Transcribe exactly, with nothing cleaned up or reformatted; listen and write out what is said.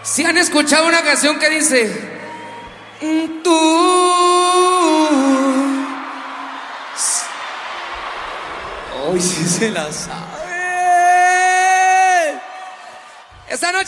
¿Sí han escuchado una canción que dice tú? Hoy sí se la sabe. Esta noche